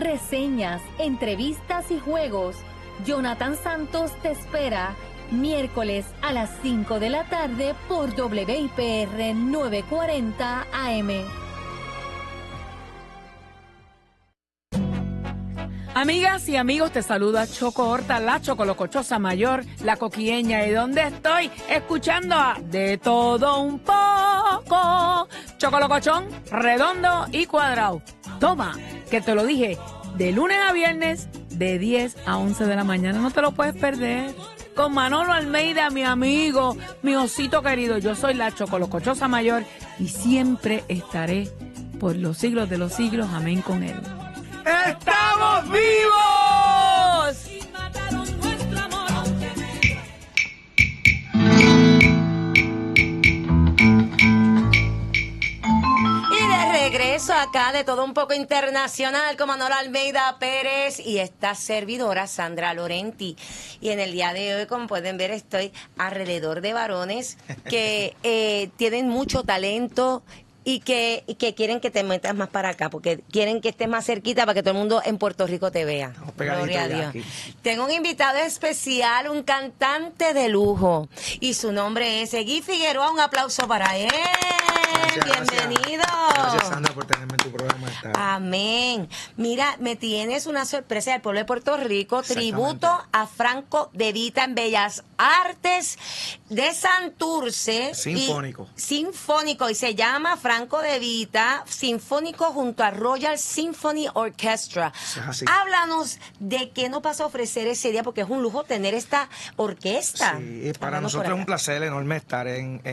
reseñas, entrevistas y juegos. Jonathan Santos te espera miércoles a las 5 de la tarde por WIPR 940 AM. Amigas y amigos, te saluda Choco Horta, la chocolocochosa mayor, la coquilleña. ¿Y dónde estoy? Escuchando a De Todo Un Poco. Chocolocochón, redondo y cuadrado. Toma, que te lo dije, de lunes a viernes, de 10 a 11 de la mañana. No te lo puedes perder. Con Manolo Almeida, mi amigo, mi osito querido. Yo soy la chocolocochosa mayor y siempre estaré por los siglos de los siglos. Amén con él. ¡Estamos vivos! Y de regreso acá de Todo Un Poco Internacional con Manolo Almeida Pérez y esta servidora Sandra Lorenti. Y en el día de hoy, como pueden ver, estoy alrededor de varones que tienen mucho talento y que quieren que te metas más para acá, porque quieren que estés más cerquita para que todo el mundo en Puerto Rico te vea. Gloria a Dios. Aquí tengo un invitado especial, un cantante de lujo, y su nombre es Egui Figueroa. Un aplauso para él. Gracias, bienvenido. Gracias, Sandra, por tenerme en tu programa. Amén. Mira, me tienes una sorpresa del pueblo de Puerto Rico, tributo a Franco De Vita en Bellas Artes de Santurce. Sinfónico, y se llama Franco De Vita Sinfónico junto a Royal Symphony Orchestra. Háblanos de qué nos vas a ofrecer ese día, porque es un lujo tener esta orquesta. Sí, para nosotros es un placer enorme estar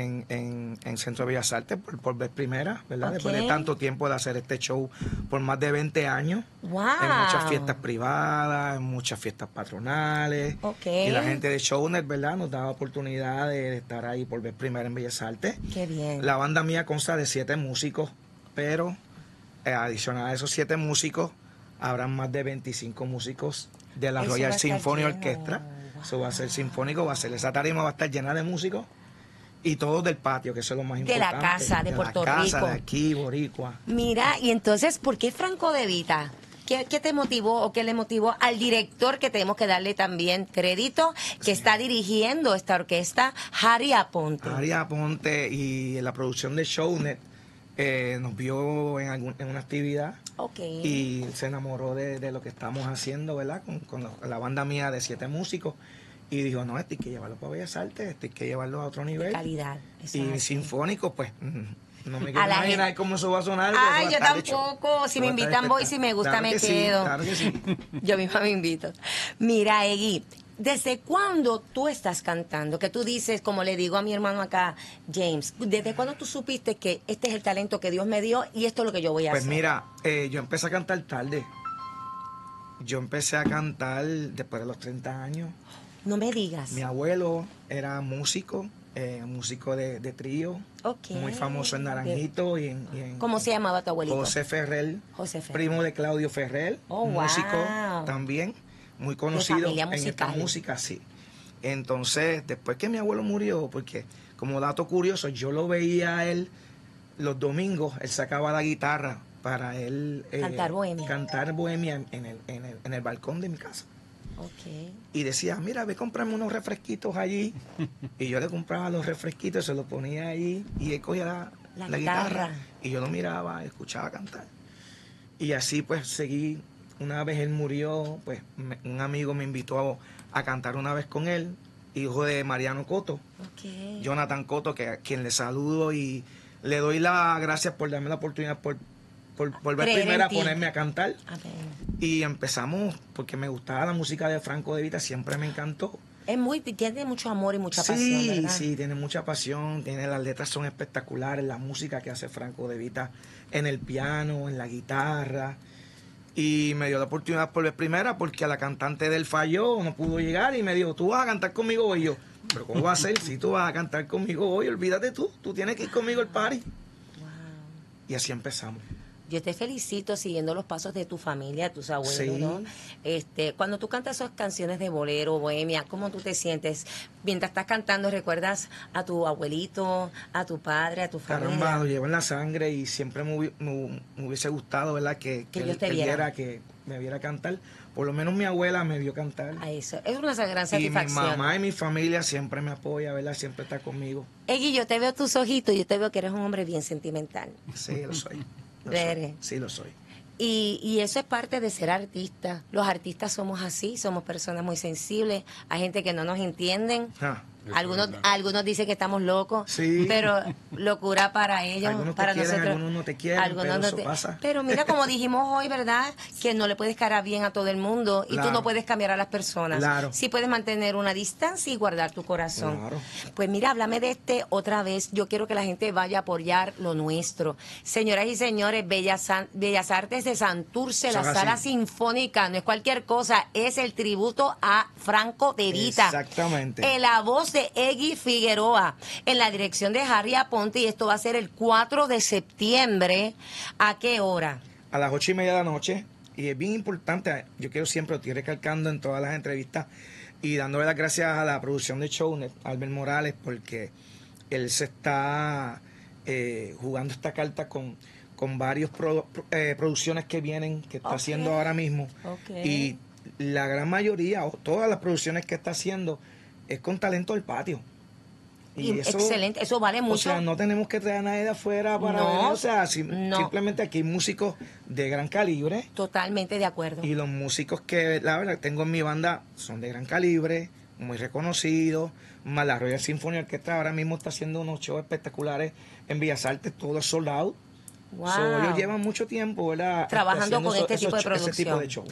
en Centro de Bellas Artes por vez primera, ¿verdad? Okay. Después de tanto tiempo de hacer este show por más de 20 años. Wow. En muchas fiestas privadas, en muchas fiestas patronales. Okay. Y la gente de Shownet, ¿verdad? Nos da oportunidad de estar ahí por vez primera en Bellas Artes. Qué bien. La banda mía consta de 7 músicos, pero adicional a esos 7 músicos, habrán más de 25 músicos de la Royal Symphony Orchestra. Eso va a ser sinfónico, esa tarima va a estar llena de músicos. Y todos del patio, que eso es lo más importante. De la casa, de Puerto Rico. De la casa, de aquí, boricua. Mira, y entonces, ¿por qué Franco De Vita? ¿Qué te motivó o qué le motivó al director, que tenemos que darle también crédito, que está dirigiendo esta orquesta, Harry Aponte? Harry Aponte, y la producción de Shownet nos vio en una actividad. Okay. Y se enamoró de lo que estamos haciendo, ¿verdad? Con la banda mía de 7 músicos. Y dijo, no, esto hay que llevarlo para Bellas Artes, esto hay que llevarlo a otro nivel. De calidad. Y sinfónico, pues, no me quiero imaginar cómo eso va a sonar. Ay, yo tampoco. Si me invitan voy, si me gusta me quedo. Claro que sí. Yo misma me invito. Mira, Egui, ¿desde cuándo tú estás cantando? Que tú dices, como le digo a mi hermano acá, James, ¿desde cuándo tú supiste que este es el talento que Dios me dio y esto es lo que yo voy a hacer? Pues mira, yo empecé a cantar tarde. Yo empecé a cantar después de los 30 años. No me digas. Mi abuelo era músico de trío, muy famoso en Naranjito. ¿Cómo se llamaba tu abuelito? José Ferrer, primo de Claudio Ferrer, músico también, muy conocido en esta música, sí. Entonces, después que mi abuelo murió, porque como dato curioso, yo lo veía a él los domingos, él sacaba la guitarra para él cantar bohemia en el balcón de mi casa. Okay. Y decía, mira, ve, cómprame unos refresquitos allí. Y yo le compraba los refresquitos, se los ponía ahí, y él cogía la guitarra. Y yo lo miraba, escuchaba cantar. Y así pues seguí. Una vez él murió, pues un amigo me invitó a cantar una vez con él, hijo de Mariano Coto, Jonathan Coto, a quien le saludo y le doy las gracias por darme la oportunidad por vez primera a ponerme a cantar. Y empezamos porque me gustaba la música de Franco De Vita, siempre me encantó. Tiene mucho amor y mucha pasión, ¿verdad? Sí, tiene mucha pasión, las letras son espectaculares, la música que hace Franco De Vita en el piano, en la guitarra. Y me dio la oportunidad por vez primera porque a la cantante del falló, no pudo llegar, y me dijo, tú vas a cantar conmigo hoy. Y yo, pero ¿cómo va a ser? Si tú vas a cantar conmigo hoy, olvídate tú tienes que ir conmigo al party. Wow. Y así empezamos. yo te felicito siguiendo los pasos de tu familia, tus abuelos, Sí. ¿no? Cuando tú cantas esas canciones de bolero, bohemia, ¿cómo tú te sientes? Mientras estás cantando, ¿recuerdas a tu abuelito, a tu padre, a tu familia? Caramba, lo llevo en la sangre y siempre me hubiese gustado, ¿verdad? Que ellos él- te él vieran. que me viera cantar. Por lo menos mi abuela me vio cantar. A eso, es una gran Y mi satisfacción. mamá y mi familia siempre me apoya, ¿verdad? Siempre está conmigo. Egui, yo te veo tus ojitos, yo te veo que eres un hombre bien sentimental. Sí, lo soy. Lo Eres. soy. Sí, lo soy. Y eso es parte de ser artista. Los artistas somos así, somos personas muy sensibles. Hay gente que no nos entienden. Ah, Algunos dicen que estamos locos, Sí. pero locura para ellos, Algunos te para quieren, nosotros. algunos no te quieren, pero eso pasa. Pero mira, como dijimos hoy, ¿verdad? Que no le puedes caer bien a todo el mundo y tú Claro. no puedes cambiar a las personas. Claro. Sí puedes mantener una distancia y guardar tu corazón. Claro. Pues mira, háblame de otra vez. Yo quiero que la gente vaya a apoyar lo nuestro. Señoras y señores, Bellas Artes de Santurce, la Son Sala así. Sinfónica, no es cualquier cosa, es el tributo a Franco De Vita. Exactamente. En la voz de Egui Figueroa, en la dirección de Harry Aponte, y esto va a ser el 4 de septiembre. ¿A qué hora? A las 8:30 de la noche. Y es bien importante, yo quiero siempre, lo estoy recalcando en todas las entrevistas y dándole las gracias a la producción de Shownet, Albert Morales, porque él se está jugando esta carta con varios producciones que vienen, que está Ok. haciendo ahora mismo. Ok. Y la gran mayoría, o todas las producciones que está haciendo, es con talento del patio. Excelente, eso vale mucho. O sea, no tenemos que traer a nadie de afuera para No, venir, o sea, no. simplemente aquí hay músicos de gran calibre Totalmente de acuerdo. y los músicos que la verdad tengo en mi banda son de gran calibre, muy reconocidos, más la Royal Symphony Orchestra ahora mismo está haciendo unos shows espectaculares en Bellas Artes, todos sold out. Wow. So, ellos llevan mucho tiempo, ¿verdad? Trabajando haciendo con este tipo de ese tipo producción.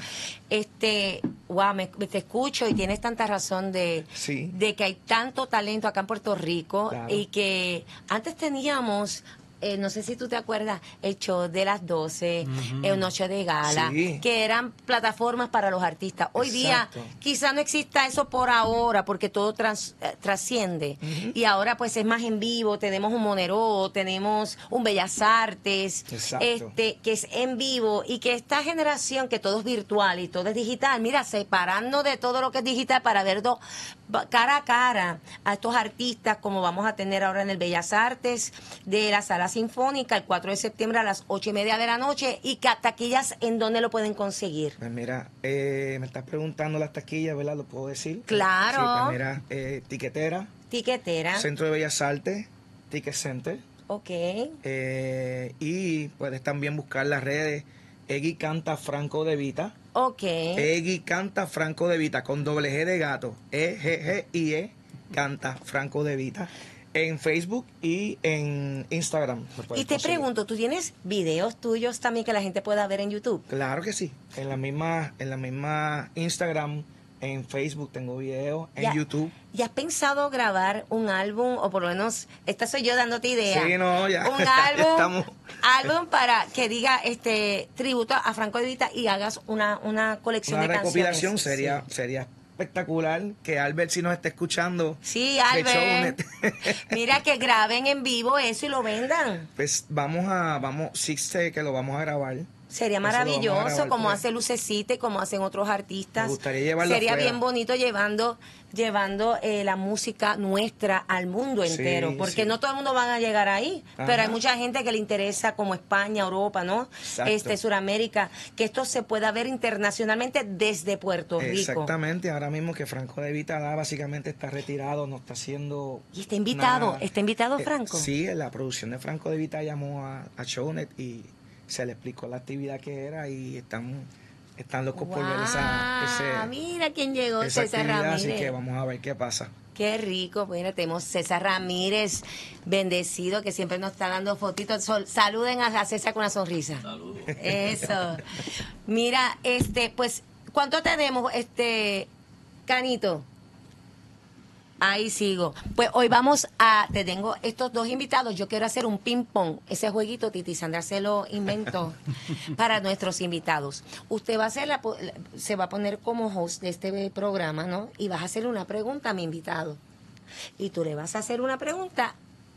de show. Wow, te escucho y tienes tanta razón Sí. de que hay tanto talento acá en Puerto Rico Claro. y que antes teníamos, no sé si tú te acuerdas, el show de las 12, Noche de Gala, Sí. que eran plataformas para los artistas. Hoy Exacto. día quizá no exista eso por ahora porque todo trasciende y ahora pues es más en vivo, tenemos un Monero, tenemos un Bellas Artes, Exacto. que es en vivo y que esta generación que todo es virtual y todo es digital, mira, separando de todo lo que es digital para ver cara a cara a estos artistas como vamos a tener ahora en el Bellas Artes de la Sala Sinfónica el 4 de septiembre a las 8:30 de la noche y taquillas en dónde lo pueden conseguir. Pues mira, me estás preguntando las taquillas, ¿verdad? ¿Lo puedo decir? Claro. Sí, pues mira, Tiquetera, Tiquetera. Centro de Bellas Artes, Ticket Center. Ok. Y puedes también buscar las redes Egui Canta Franco De Vita. Ok. Egui Canta Franco De Vita con doble G de gato. E-G-G-I-E Canta Franco De Vita. En Facebook y en Instagram. lo puedes Y te conseguir. pregunto, ¿tú tienes videos tuyos también que la gente pueda ver en YouTube? Claro que sí. En la misma Instagram, en Facebook tengo videos, en Ya. YouTube. ¿Y has pensado grabar un álbum, o por lo menos, esta soy yo dándote idea? Sí, no, ya. Un ya álbum, estamos. álbum para que diga tributo a Franco De Vita y hagas una colección Una de recopilación canciones. sería espectacular que Albert, si nos está escuchando, Sí, de Albert. Shownet. Mira que graben en vivo eso y lo vendan. Pues sí sé que lo vamos a grabar. Sería Eso lo vamos a maravilloso, grabar, como pues. hace Lucecita y como hacen otros artistas. Me gustaría llevarlo Sería afuera. bien bonito llevando la música nuestra al mundo Sí, entero, porque sí. no todo el mundo van a llegar ahí, Ajá. pero hay mucha gente que le interesa, como España, Europa, ¿no? Exacto. Suramérica, que esto se pueda ver internacionalmente desde Puerto Rico. Exactamente, ahora mismo que Franco De Vita básicamente está retirado, no está haciendo Y está invitado, nada. ¿está invitado Franco? Sí, la producción de Franco De Vita llamó a Shownet y se le explicó la actividad que era y están locos por ver Mira quién llegó, esa César actividad, Ramírez. así que vamos a ver qué pasa. Qué rico, bueno, tenemos César Ramírez, bendecido, que siempre nos está dando fotitos. Saluden a César con una sonrisa. Saludos. Eso. Mira, pues, ¿cuánto tenemos, Canito? Ahí sigo. Pues hoy te tengo estos dos invitados. Yo quiero hacer un ping-pong. Ese jueguito, Titi Sandra se lo inventó para nuestros invitados. Usted se va a poner como host de este programa, ¿no? Y vas a hacer una pregunta a mi invitado. Y tú le vas a hacer una pregunta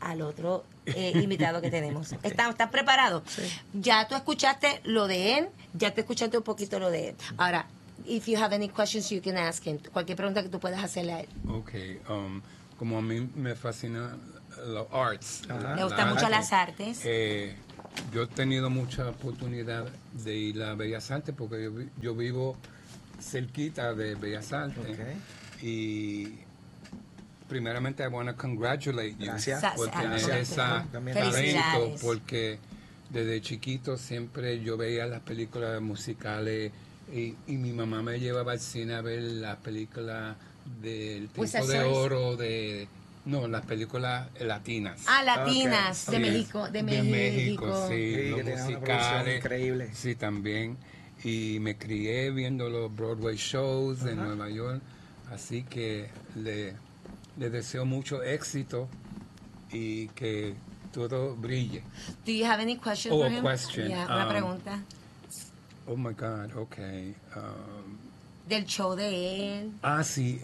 al otro invitado que tenemos. ¿Estás preparado? Sí. Ya tú escuchaste lo de él, ya te escuchaste un poquito lo de él. Ahora, if you have any questions, you can ask him. Cualquier pregunta que tú puedas hacerle a él. Okay, como a mí me fascina los arts. Ajá. Le gustan mucho las artes. Yo he tenido mucha oportunidad de ir a Bellas Artes porque yo vivo cerquita de Bellas Artes. Okay. Y primeramente I want to congratulate you Gracias. por tener esa También. talento, Felicidades. porque desde chiquito siempre yo veía las películas musicales y mi mamá me llevaba al cine a ver las películas del West Tiempo Side de Story. Oro, no, las películas latinas. Latinas, Okay. de Sí. México, de De México. México, sí, Sí, los que tenía una producción musicales. increíble. Sí, también. Y me crié viendo los Broadway shows de Nueva York. Así que le deseo mucho éxito y que todo brille. Do you have any questions Oh, for a him? question. Yeah, una pregunta. Oh my God, okay. Del show de él. Sí.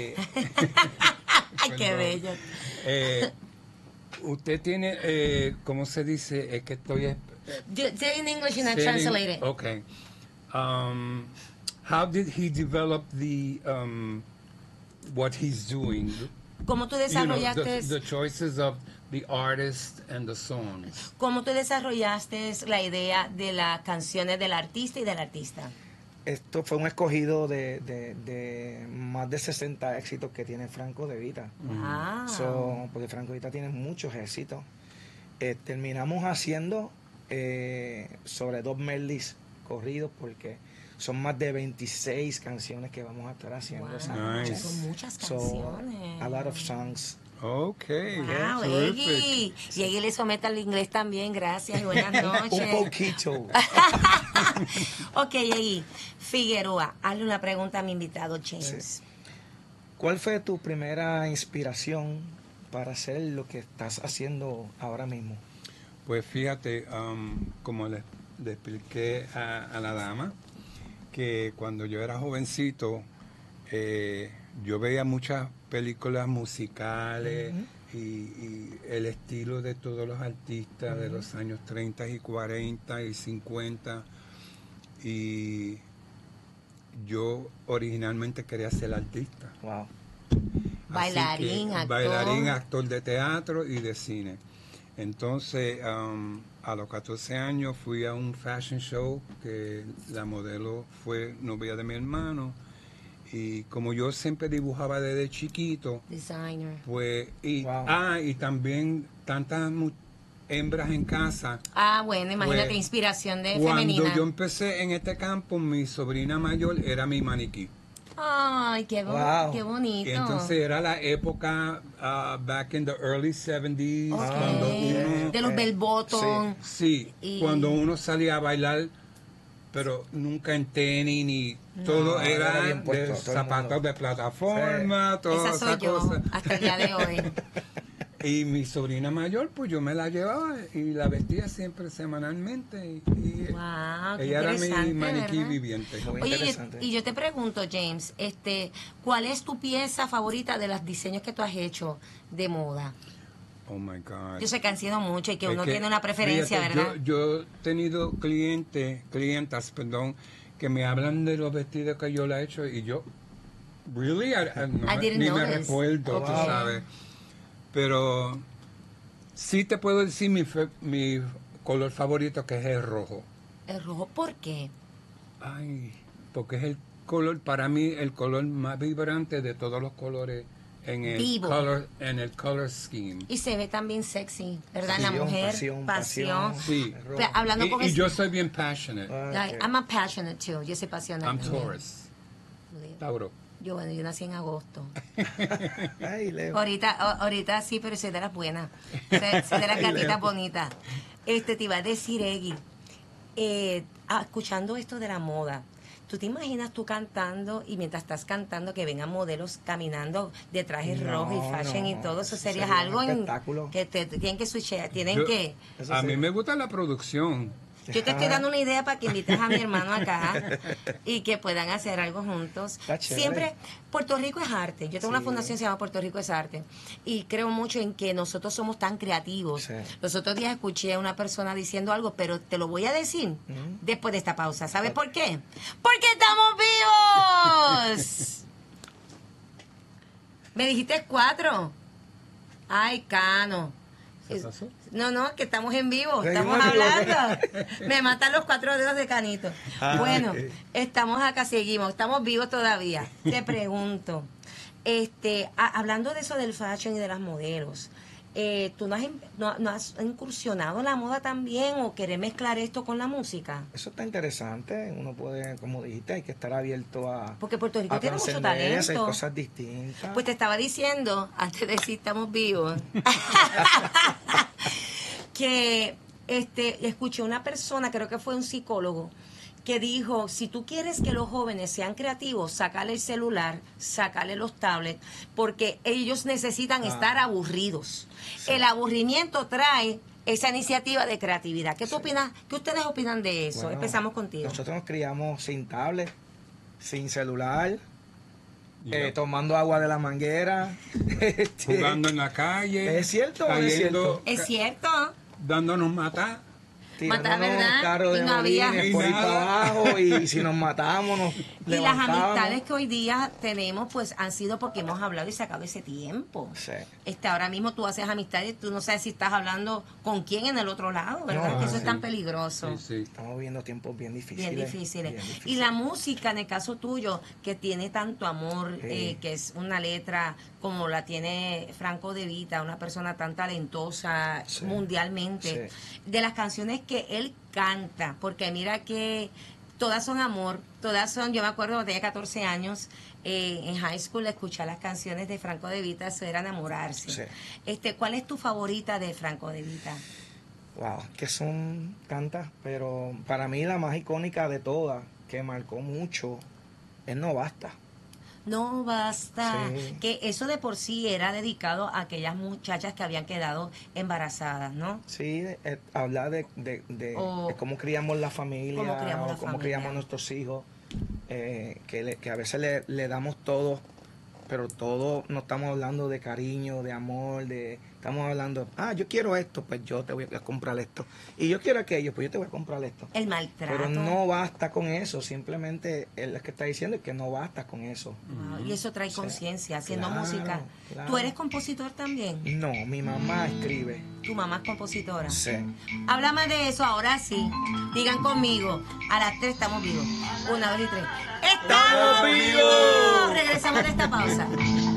Ay, qué Perdón. bello. Usted tiene, ¿cómo se dice? Es que estoy... Say in English and I Setting- translate it. Okay. How did he develop what he's doing? ¿Cómo tú You know, desarrollaste, the choices of the artist and the songs. cómo tú desarrollaste la idea de las canciones del artista y del artista? Esto fue un escogido de más de 60 éxitos que tiene Franco De Vita. Wow. Porque Franco De Vita tiene muchos éxitos. Terminamos haciendo sobre 2 medleys corridos porque son más de 26 canciones que vamos a estar haciendo esa Wow, noche. Nice. son muchas So, canciones. a lot of songs. Okay. Wow, terrific. Eggy. Y Eggy le somete al inglés también, gracias y buenas Un noches. poquito. Ok, Eggy. Figueroa, hazle una pregunta a mi invitado James. Sí. ¿Cuál fue tu primera inspiración para hacer lo que estás haciendo ahora mismo? Pues fíjate, como le expliqué a la dama, que cuando yo era jovencito, yo veía muchas películas musicales y el estilo de todos los artistas de los años 30 y 40 y 50. Y yo originalmente quería ser artista. Wow. Bailarín, actor. Bailarín, actor de teatro y de cine. Entonces, a los 14 años fui a un fashion show que la modelo fue novia de mi hermano. Y como yo siempre dibujaba desde chiquito, Designer. pues, y Wow. también tantas hembras en casa. Bueno, imagínate, Pues, inspiración de Cuando femenina. yo empecé en este campo, mi sobrina mayor era mi maniquí. Ay, qué, Wow. qué bonito. Y entonces era la época back in the early 70s, cuando uno... de los bell bottom. Sí, Y- cuando uno salía a bailar, pero nunca en tenis ni todo era era bien puesto, de todo el zapatos mundo. de plataforma, toda Esa soy esa yo cosa. hasta el día de hoy. Y mi sobrina mayor, pues yo me la llevaba y la vestía siempre semanalmente. Y Wow, qué ella era mi interesante, maniquí ¿verdad? viviente. Muy Oye, interesante. y yo te pregunto, James, ¿cuál es tu pieza favorita de los diseños que tú has hecho de moda? Oh my God. Yo sé que han sido muchos y que Es uno que, tiene una preferencia, fíjate, ¿verdad? Yo he tenido clientas, que me hablan de los vestidos que yo le he hecho y yo, really, I didn't ni me notice. recuerdo, tú Okay. sabes. Pero sí te puedo decir mi color favorito, que es el rojo. El rojo, ¿por qué? Ay, porque es el color, para mí, el color más vibrante de todos los colores en Vivo. en el color scheme. Y se ve también sexy, ¿verdad? En la Pasión, mujer, pasión, pasión. pasión. Sí. El rojo. Pero hablando con Y yo soy bien passionate. Like, I'm a passionate too. Yo soy apasionada. I'm Taurus. Tauro. Yo nací en agosto. Ay, Leo. Ahorita sí, pero soy de las buenas. Soy de las gatitas bonitas. Te iba a decir, Eggy, escuchando esto de la moda, ¿tú te imaginas tú cantando y mientras estás cantando que vengan modelos caminando de trajes No, rojos y fashion y no, todo? Eso eso sería sería un algo espectáculo. que tienen que switchear, tienen Yo- que... Eso A sí. mí me gusta la producción. Yo te estoy dando una idea para que invites a mi hermano acá y que puedan hacer algo juntos. Siempre, Puerto Rico es arte. Yo tengo una fundación que se llama Puerto Rico es Arte y creo mucho en que nosotros somos tan creativos. Sí. Los otros días escuché a una persona diciendo algo, pero te lo voy a decir después de esta pausa. ¿Sabes por qué? ¡Porque estamos vivos! ¿Me dijiste 4? Ay, Cano. ¿Qué pasó? No, que estamos en vivo, estamos hablando. Me matan los 4 dedos de Canito. Bueno, estamos acá, seguimos, estamos vivos todavía. Te pregunto, hablando de eso del fashion y de las modelos, ¿tú no has incursionado en la moda también o querés mezclar esto con la música? Eso está interesante. Uno puede, como dijiste, hay que estar abierto a... Porque Puerto Rico tiene mucho talento. Hacer cosas distintas. Pues te estaba diciendo, antes de decir estamos vivos, que escuché una persona, creo que fue un psicólogo, que dijo, si tú quieres que los jóvenes sean creativos, sácale el celular, sácale los tablets, porque ellos necesitan estar aburridos. Sí. El aburrimiento trae esa iniciativa de creatividad. ¿Qué tú opinas? ¿Qué ustedes opinan de eso? Bueno, empezamos contigo. Nosotros nos criamos sin tablet, sin celular, tomando agua de la manguera. Jugando en la calle. ¿Es cierto o es cierto? Es cierto. Dándonos matar. Tirándonos carros de bolines por ahí para abajo y si nos matamos nos levantábamos. Las amistades que hoy día tenemos pues han sido porque hemos hablado y sacado ese tiempo. Sí. Ahora mismo tú haces amistades, tú no sabes si estás hablando con quién en el otro lado, ¿verdad? No, que eso es tan peligroso. Sí. Estamos viviendo tiempos bien difíciles. Bien difíciles. Y la música, en el caso tuyo, que tiene tanto amor, que es una letra como la tiene Franco De Vita, una persona tan talentosa mundialmente, de las canciones que él canta, porque mira que todas son amor, todas son, yo me acuerdo cuando tenía 14 años, en high school escuchar las canciones de Franco De Vita, eso era enamorarse. Sí. ¿Cuál es tu favorita de Franco De Vita? Wow, que son tantas, pero para mí la más icónica de todas, que marcó mucho, es No Basta. No basta, que eso de por sí era dedicado a aquellas muchachas que habían quedado embarazadas, ¿no? Sí, habla de cómo criamos la familia, cómo criamos a nuestros hijos, que a veces le damos todo, pero todo no estamos hablando de cariño, de amor, estamos hablando, yo quiero esto, pues yo te voy a comprar esto. Y yo quiero aquello, pues yo te voy a comprar esto. El maltrato. Pero no basta con eso, simplemente él es que está diciendo que no basta con eso. Wow, y eso trae conciencia, haciendo música. Claro. ¿Tú eres compositor también? No, mi mamá escribe. ¿Tu mamá es compositora? Sí. Háblame de eso, ahora sí. Digan conmigo, a las 3 estamos vivos. 1, 2 y 3. ¡Estamos vivos! Regresamos de esta pausa.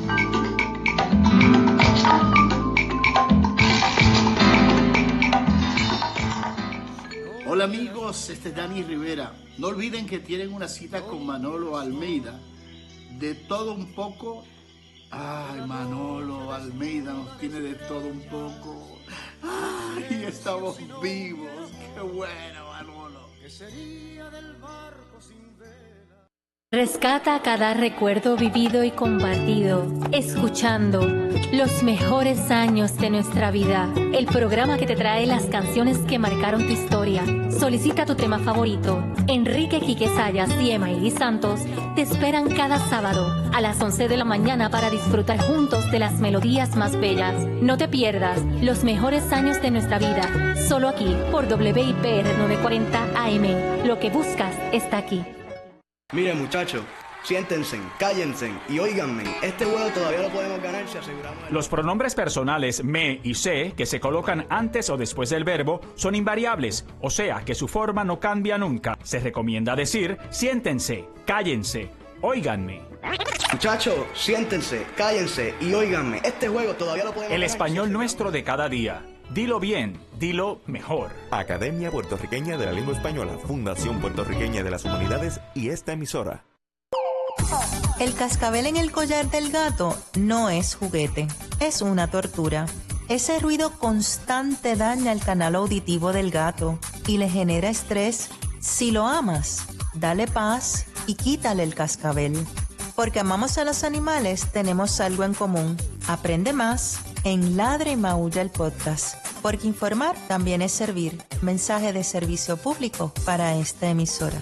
Hola amigos, este es Dani Rivera. No olviden que tienen una cita con Manolo Almeida. De todo un poco. Ay, Manolo Almeida nos tiene de todo un poco. Ay, estamos vivos. Qué bueno, Manolo. ¿Qué sería del barco sin vela? Rescata cada recuerdo vivido y compartido, escuchando los mejores años de nuestra vida. El programa que te trae las canciones que marcaron tu historia. Solicita tu tema favorito. Enrique Quique Sayas y Emaili Santos te esperan cada sábado a las 11 de la mañana para disfrutar juntos de las melodías más bellas. No te pierdas los mejores años de nuestra vida, solo aquí por WIPR 940 AM. Lo que buscas está aquí. Miren muchachos, siéntense, cállense y óiganme. Este juego todavía lo podemos ganar si aseguramos... Los pronombres personales me y se, que se colocan antes o después del verbo, son invariables, o sea que su forma no cambia nunca. Se recomienda decir siéntense, cállense, óiganme. Muchachos, siéntense, cállense y óiganme. Este juego todavía lo podemos ganar. El español nuestro de cada día. Dilo bien, dilo mejor. Academia Puertorriqueña de la Lengua Española, Fundación Puertorriqueña de las Humanidades y esta emisora. El cascabel en el collar del gato no es juguete, es una tortura. Ese ruido constante daña el canal auditivo del gato y le genera estrés. Si lo amas, dale paz y quítale el cascabel. Porque amamos a los animales, tenemos algo en común. Aprende más en Ladra y Maulla el podcast. porque informar también es servir. Mensaje de servicio público para esta emisora.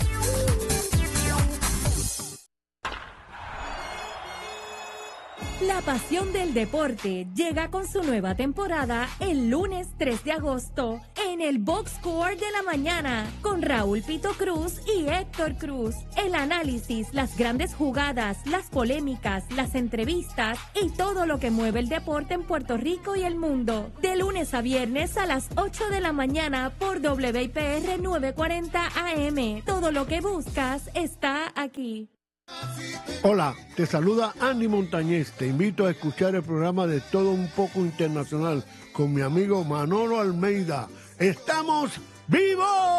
La pasión del deporte llega con su nueva temporada el lunes 3 de agosto en el Box Score de la mañana con Raúl Pito Cruz y Héctor Cruz. El análisis, las grandes jugadas, las polémicas, las entrevistas y todo lo que mueve el deporte en Puerto Rico y el mundo. De lunes a viernes a las 8 de la mañana por WIPR 940 AM. Todo lo que buscas está aquí. Hola, te saluda Andy Montañez. Te invito a escuchar el programa de Todo Un Poco Internacional con mi amigo Manolo Almeida. ¡Estamos vivos!